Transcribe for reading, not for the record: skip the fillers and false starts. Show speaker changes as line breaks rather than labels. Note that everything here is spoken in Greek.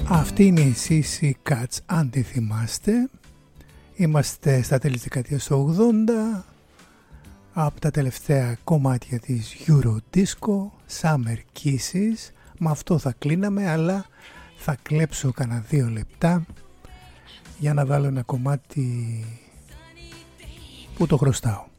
Αυτή είναι η CC Cats, αν τη θυμάστε. Είμαστε στα τέλη της δεκαετίας του 80. Από τα τελευταία κομμάτια της Euro Disco, Summer Kisses. Με αυτό θα κλείναμε, αλλά θα κλέψω κανένα 2 λεπτά για να βάλω ένα κομμάτι που το χρωστάω.